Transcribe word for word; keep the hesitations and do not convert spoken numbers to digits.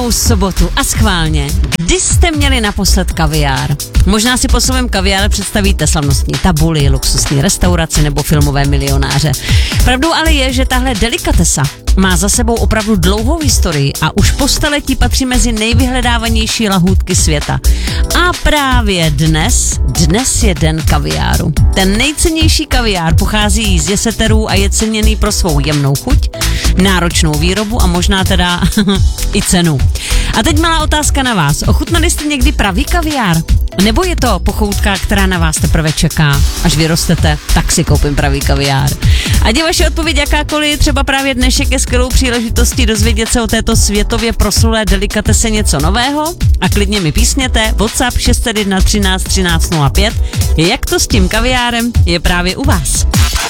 sobotu a schválně, kdy jste měli naposled kaviár? Možná si po slovem kaviár představíte slavnostní tabuli, luxusní restauraci nebo filmové milionáře. Pravdou ale je, že tahle delikatesa má za sebou opravdu dlouhou historii a už po staletí patří mezi nejvyhledávanější lahůdky světa. A právě dnes, dnes je den kaviáru. Ten nejcennější kaviár pochází z jeseterů a je ceněný pro svou jemnou chuť, náročnou výrobu a možná teda i cenu. A teď malá otázka na vás. Ochutnali jste někdy pravý kaviár? Nebo je to pochoutka, která na vás teprve čeká? Až vyrostete, tak si koupím pravý kaviár. Ať je vaše odpověď jakákoliv, třeba právě dnešek je skvělou příležitostí dozvědět se o této světově proslulé delikatese něco nového a klidně mi písněte WhatsApp šest set jedna třináct třináct nula pět. Jak to s tím kaviárem je právě u vás?